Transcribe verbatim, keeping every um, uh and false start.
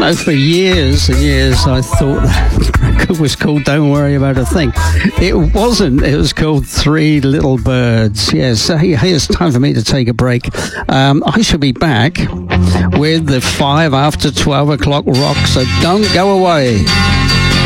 know, for years and years I thought that record was called Don't Worry About a Thing. It wasn't. It was called Three Little Birds. Yes, hey, hey, it's time for me to take a break. Um, I shall be back with the five after twelve o'clock rock, so don't go away.